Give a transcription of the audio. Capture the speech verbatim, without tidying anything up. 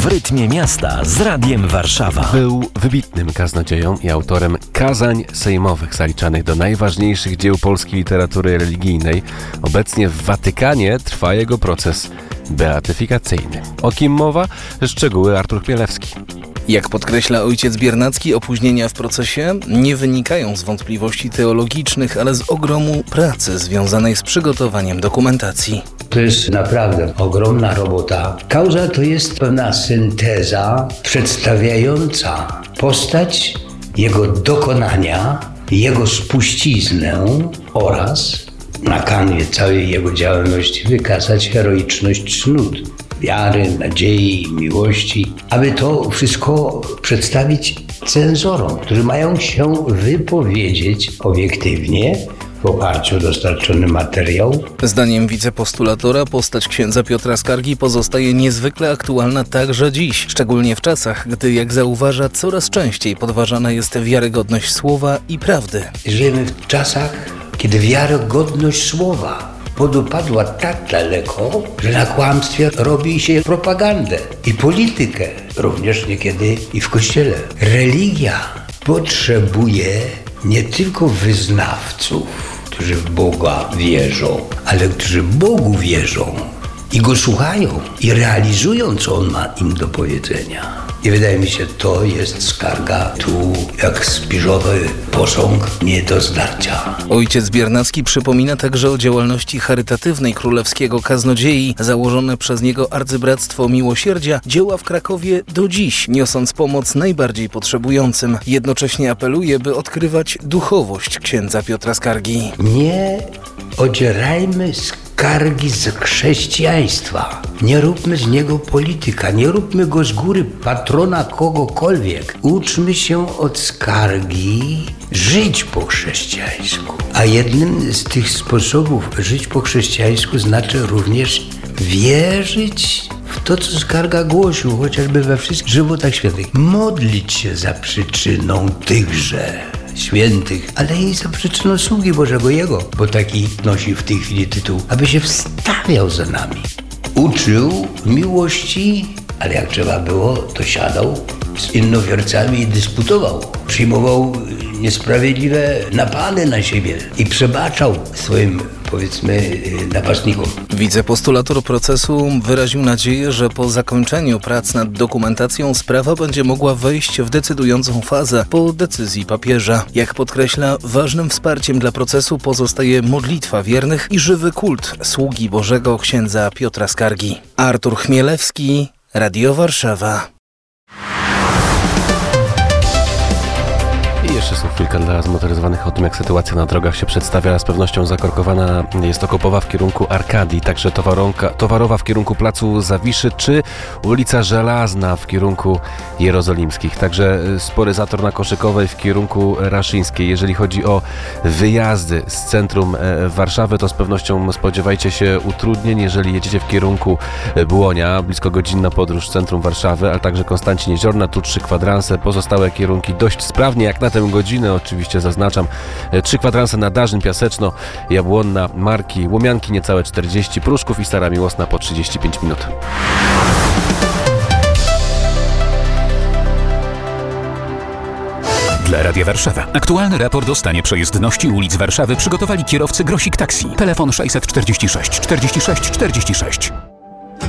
W rytmie miasta z Radiem Warszawa. Był wybitnym kaznodzieją i autorem kazań sejmowych zaliczanych do najważniejszych dzieł polskiej literatury religijnej. Obecnie w Watykanie trwa jego proces beatyfikacyjny. O kim mowa? Szczegóły Artur Chmielewski. Jak podkreśla ojciec Biernacki, opóźnienia w procesie nie wynikają z wątpliwości teologicznych, ale z ogromu pracy związanej z przygotowaniem dokumentacji. To jest naprawdę ogromna robota. Kauza to jest pewna synteza przedstawiająca postać, jego dokonania, jego spuściznę oraz na kanwie całej jego działalności wykazać heroiczność cnót, wiary, nadziei, miłości, aby to wszystko przedstawić cenzorom, którzy mają się wypowiedzieć obiektywnie w oparciu o dostarczony materiał. Zdaniem wicepostulatora postać księdza Piotra Skargi pozostaje niezwykle aktualna także dziś, szczególnie w czasach, gdy, jak zauważa, coraz częściej podważana jest wiarygodność słowa i prawdy. Żyjemy w czasach, kiedy wiarygodność słowa podupadła tak daleko, że na kłamstwie robi się propagandę i politykę, również niekiedy i w kościele. Religia potrzebuje nie tylko wyznawców, którzy w Boga wierzą, ale którzy Bogu wierzą i Go słuchają i realizują, co On ma im do powiedzenia. I wydaje mi się, to jest Skarga tu jak spiżowy posąg nie do zdarcia. Ojciec Biernacki przypomina także o działalności charytatywnej królewskiego kaznodziei. Założone przez niego Arcybractwo Miłosierdzia działa w Krakowie do dziś, niosąc pomoc najbardziej potrzebującym. Jednocześnie apeluje, by odkrywać duchowość księdza Piotra Skargi. Nie odzierajmy Skargi z chrześcijaństwa. Nie róbmy z niego polityka, nie róbmy go z góry patrona kogokolwiek. Uczmy się od Skargi żyć po chrześcijańsku. A jednym z tych sposobów żyć po chrześcijańsku znaczy również wierzyć w to, co Skarga głosił, chociażby we wszystkich żywotach świętych. Modlić się za przyczyną tychże świętych, ale i za przyczyną sługi Bożego Jego, bo taki nosi w tej chwili tytuł, aby się wstawiał za nami. Uczył miłości, ale jak trzeba było, to siadał z innowiercami i dysputował. Przyjmował niesprawiedliwe napady na siebie i przebaczał swoim, powiedzmy, napastnikom. Wicepostulator procesu wyraził nadzieję, że po zakończeniu prac nad dokumentacją sprawa będzie mogła wejść w decydującą fazę po decyzji papieża. Jak podkreśla, ważnym wsparciem dla procesu pozostaje modlitwa wiernych i żywy kult sługi Bożego księdza Piotra Skargi. Artur Chmielewski, Radio Warszawa. I jeszcze słów kilka dla zmotoryzowanych o tym, jak sytuacja na drogach się przedstawia. Z pewnością zakorkowana jest Okopowa w kierunku Arkadii, także towaronka, towarowa w kierunku Placu Zawiszy, czy ulica Żelazna w kierunku Jerozolimskich. Także spory zator na Koszykowej w kierunku Raszyńskiej. Jeżeli chodzi o wyjazdy z centrum Warszawy, to z pewnością spodziewajcie się utrudnień, jeżeli jedziecie w kierunku Błonia, blisko godzinna podróż z centrum Warszawy, ale także Konstancin Jeziorna, tu trzy kwadranse. Pozostałe kierunki dość sprawnie, jak na tę godzinę, oczywiście zaznaczam. Trzy kwadranse na Darzyn, Piaseczno, Jabłonna, Marki, Łomianki niecałe czterdzieści, Pruszków i Stara Miłosna po trzydzieści pięć minut. Dla Radia Warszawa. Aktualny raport o stanie przejezdności ulic Warszawy przygotowali kierowcy Grosik Taxi. Telefon sześćset czterdzieści sześć czterdzieści sześć czterdzieści sześć.